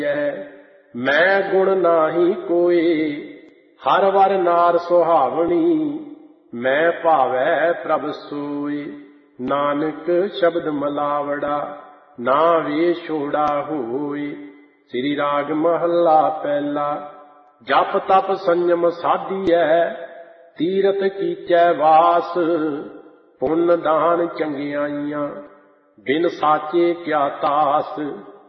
मैं गुण नाही कोई, हर वर नार सुहावनी। मैं भावै प्रभ सोई, नानक शब्द मलावड़ा। ना वे छोड़ा होई। श्री राग महला पहला। जप तप संयम साधियै, तीरथ कीचै वास। पुन दान चंगियाइयां, बिन साचे क्या तास।